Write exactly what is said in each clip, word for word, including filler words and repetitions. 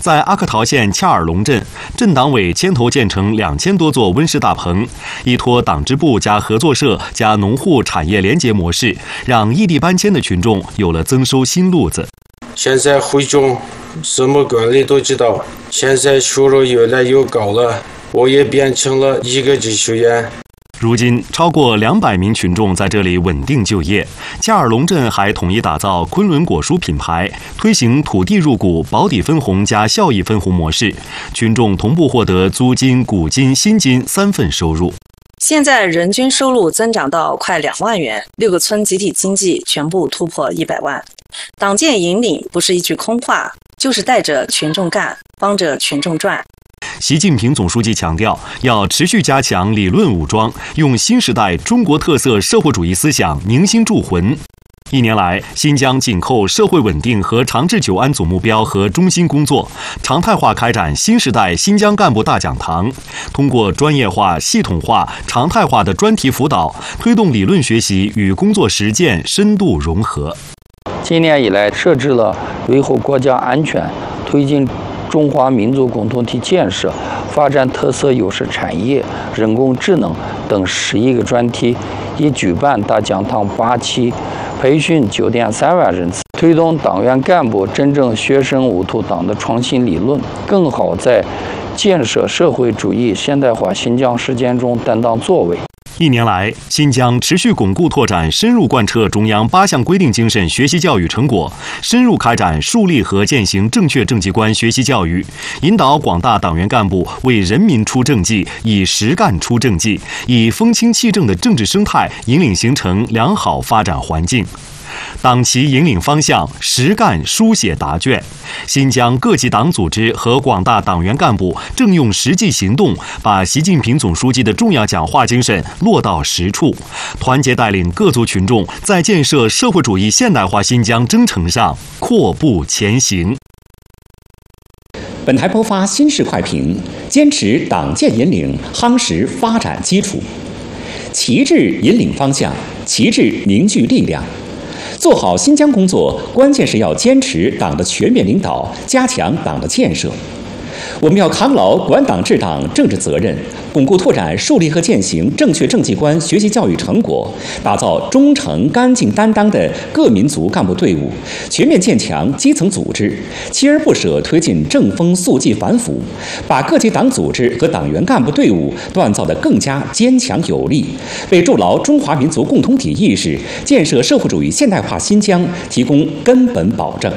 在阿克陶县恰尔龙镇，镇党委牵头建成两千多座温室大棚，依托党支部加合作社加农户产业联结模式，让异地搬迁的群众有了增收新路子。 现在会种什么管理都知道，现在收入越来越高了，我也变成了一个技术员。 如今，超过两百名群众在这里稳定就业。恰尔龙镇还统一打造昆仑果蔬品牌，推行土地入股、保底分红加效益分红模式，群众同步获得租金、股金、薪金三份收入。 现在人均收入增长到快两万元，六个村集体经济全部突破一百万。党建引领不是一句空话，就是带着群众干，帮着群众赚。 习近平总书记强调，要持续加强理论武装，用新时代中国特色社会主义思想凝心铸魂。一年来，新疆紧扣社会稳定和长治久安总目标和中心工作，常态化开展新时代新疆干部大讲堂，通过专业化、系统化、常态化的专题辅导，推动理论学习与工作实践深度融合。 今年以来，设置了维护国家安全、推进中华民族共同体建设、发展特色优势产业、人工智能等十一个专题，已举办大讲堂八期，培训九点三万人次，推动党员干部真正学生悟透党的创新理论，更好在建设社会主义现代化新疆实践中担当作为。 一年来，新疆持续巩固拓展深入贯彻中央八项规定精神学习教育成果，深入开展树立和践行正确政绩观学习教育，引导广大党员干部为人民出政绩，以实干出政绩，以风清气正的政治生态引领形成良好发展环境。党旗引领方向，实干书写答卷。新疆各级党组织和广大党员干部正用实际行动，把习近平总书记的重要讲话精神落到实处，团结带领各族群众在建设社会主义现代化新疆征程上阔步前行。 本台播发新式快评：坚持党建引领，夯实发展基础；旗帜引领方向，旗帜凝聚力量。做好新疆工作，关键是要坚持党的全面领导，加强党的建设。我们要扛牢管党治党政治责任，巩固拓展树立和践行正确政绩观学习教育成果，打造忠诚干净担当的各民族干部队伍，全面建强基层组织，锲而不舍推进正风肃纪反腐，把各级党组织和党员干部队伍锻造得更加坚强有力，为筑牢中华民族共同体意识、建设社会主义现代化新疆提供根本保证。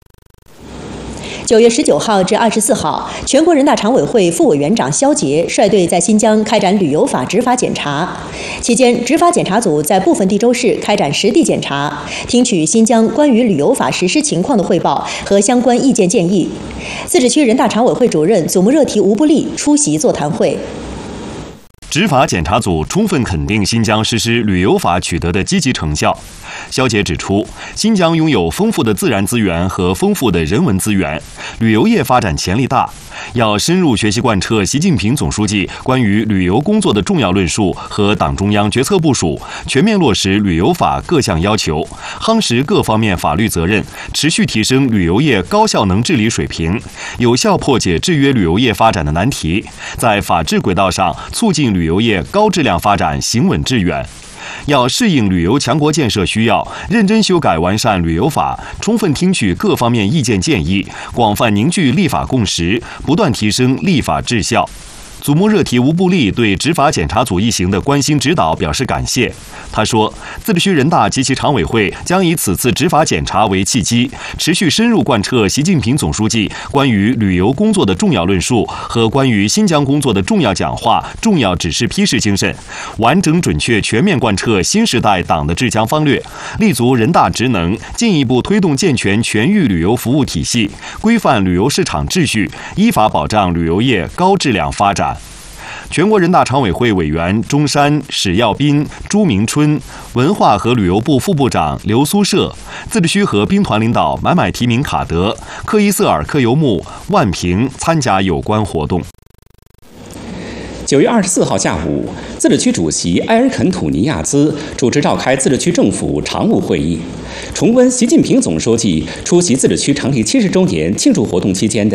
九月十九号至二十四号，全国人大常委会副委员长肖捷率队在新疆开展旅游法执法检查。期间，执法检查组在部分地州市开展实地检查，听取新疆关于旅游法实施情况的汇报和相关意见建议。自治区人大常委会主任祖木热提吴布利出席座谈会。 执法检查组充分肯定新疆实施旅游法取得的积极成效。肖捷指出，新疆拥有丰富的自然资源和丰富的人文资源，旅游业发展潜力大。要深入学习贯彻习近平总书记关于旅游工作的重要论述和党中央决策部署，全面落实旅游法各项要求，夯实各方面法律责任，持续提升旅游业高效能治理水平，有效破解制约旅游业发展的难题，在法治轨道上促进旅游业高质量发展行稳致远。要适应旅游强国建设需要，认真修改完善旅游法，充分听取各方面意见建议，广泛凝聚立法共识，不断提升立法质效。祖木热提吴布利对执法检查组一行的关心指导表示感谢。他说，自治区人大及其常委会将以此次执法检查为契机，持续深入贯彻习近平总书记关于旅游工作的重要论述和关于新疆工作的重要讲话、重要指示批示精神，完整准确全面贯彻新时代党的治疆方略，立足人大职能，进一步推动健全全域旅游服务体系，规范旅游市场秩序，依法保障旅游业高质量发展。全国人大常委会委员钟山、史耀斌、朱明春，文化和旅游部副部长刘苏涉，自治区和兵团领导买买提名卡德、克伊瑟尔克尤木、万平参加有关活动。 九月二十四号下午，自治区主席埃尔肯土尼亚兹主持召开自治区政府常务会议，重温习近平总书记出席自治区成立七十周年庆祝活动期间的